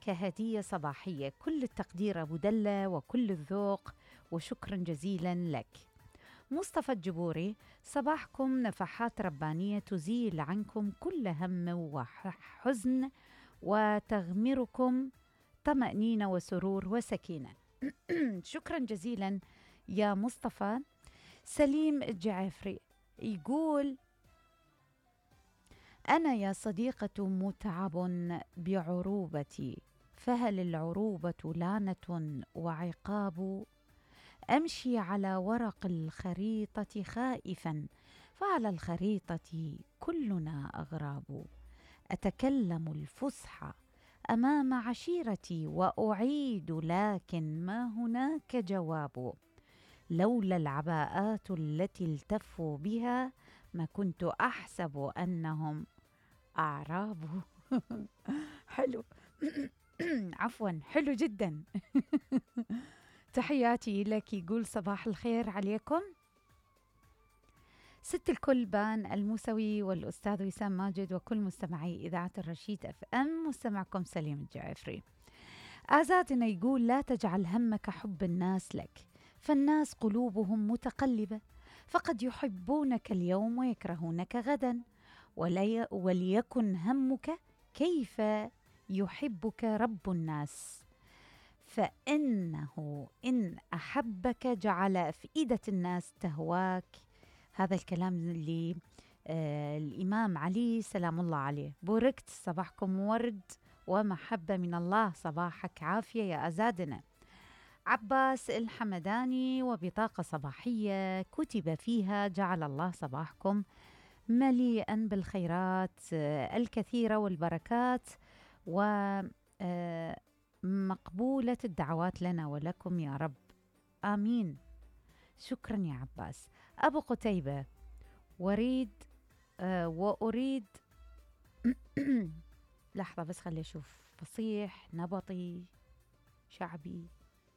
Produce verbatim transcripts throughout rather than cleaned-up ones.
كهدية صباحية. كل التقدير أبو دلة وكل الذوق، وشكرا جزيلا لك. مصطفى الجبوري: صباحكم نفحات ربانية تزيل عنكم كل هم وحزن وتغمركم طمأنينة وسرور وسكينة. شكرا جزيلا يا مصطفى. سليم الجعفري يقول: أنا يا صديقة متعب بعروبتي، فهل العروبة لعنة وعقاب؟ أمشي على ورق الخريطة خائفا، فعلى الخريطة كلنا أغراب. أتكلم الفصحى أمام عشيرتي وأعيد، لكن ما هناك جواب. لولا العباءات التي التفوا بها ما كنت أحسب أنهم أعراب. حلو. عفوا، حلو جدا. تحياتي لك. يقول: صباح الخير عليكم ست الكل بان الموسوي والأستاذ وسام ماجد وكل مستمعي إذاعة الرشيد أف أم. مستمعكم سليم الجعفري. آزادنا يقول: لا تجعل همك حب الناس لك، فالناس قلوبهم متقلبة، فقد يحبونك اليوم ويكرهونك غدا، ولي وليكن همك كيف يحبك رب الناس، فإنه إن أحبك جعل أفئدة الناس تهواك. هذا الكلام اللي آه الإمام علي سلام الله عليه. بوركت، صباحكم ورد ومحبة من الله، صباحك عافية يا أزادنا. عباس الحمداني: وبطاقة صباحية كتب فيها: جعل الله صباحكم مليئا بالخيرات الكثيرة والبركات، ومقبولة الدعوات لنا ولكم يا رب، آمين. شكرا يا عباس. أبو قتيبة: وريد آه وأريد لحظة بس خلي أشوف، فصيح نبطي شعبي.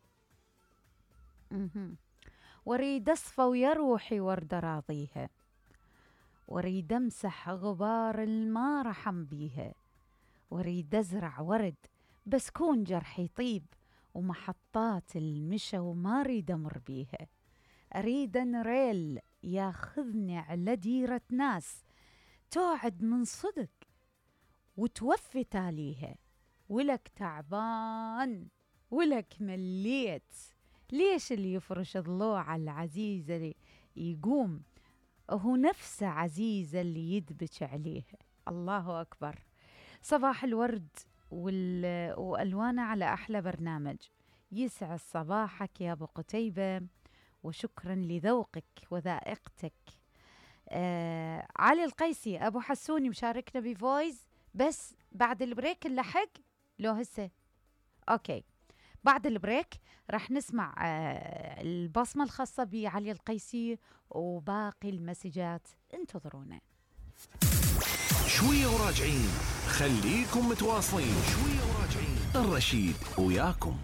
مه. وريد أصفى ويا روحي ورد راضيها، وريد أمسح غبار الما رحم بيها، وريد أزرع ورد بس كون جرحي طيب، ومحطات المشى وما ريد أمر بيها. أريد أنريل ياخذني على ديرة ناس توعد من صدق وتوفي تاليها، ولك تعبان ولك مليت، ليش اللي يفرش الضلوع العزيزة اللي يقوم هو نفسه عزيزة اللي يدبج عليها. الله أكبر. صباح الورد والألوان على أحلى برنامج، يسعد صباحك يا أبو قتيبة، وشكرا لذوقك وذائقتك. آه علي القيسي: أبو حسوني مشاركنا بفويس، بس بعد البريك اللحق لو هسه. أوكي، بعد البريك راح نسمع آه البصمة الخاصة بعلي القيسي وباقي المسجات، انتظرونا شوية وراجعين. خليكم متواصلين، شوية وراجعين. الرشيد وياكم.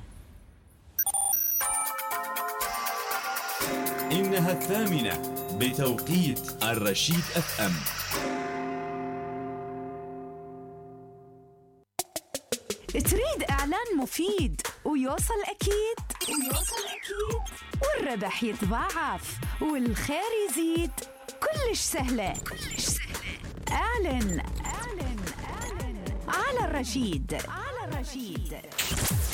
إنها الثامنة بتوقيت الرشيد أف أم. تريد إعلان مفيد ويوصل أكيد ويوصل أكيد والربح يتضاعف والخير يزيد؟ كلش سهلة كلش سهلة. اعلن اعلن اعلن على الرشيد على الرشيد.